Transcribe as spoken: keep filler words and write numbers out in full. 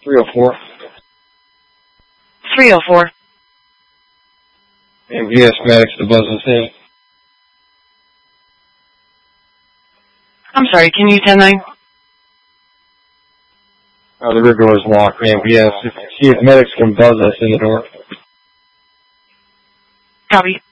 three oh four. three oh four. And V S Medics to buzz us in. I'm sorry, can you ten nine? Oh, the rear door is locked, man. V S, see if medics can buzz us in the door. Copy.